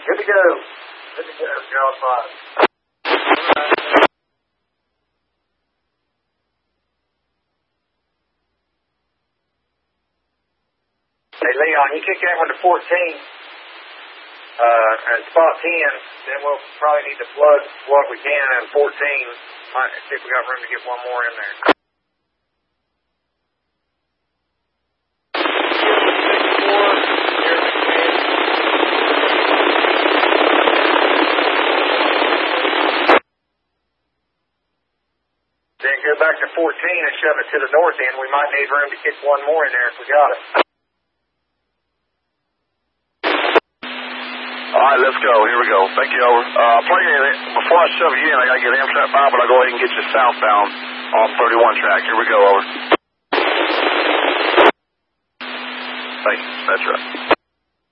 Good to go. Good to go. You're all fine. Hey, Leon, you kick that one to 14 and spot 10, then we'll probably need to flood what we can at 14. Might see if we got room to get one more in there. Then go back to 14 and shove it to the north end. We might need room to kick one more in there if we got it. All right, let's go. Here we go. Thank you, over. Before I shove you in, I got to get Amtrak by, but I'll go ahead and get you southbound off 31 track. Here we go, over. Thank you. That's right.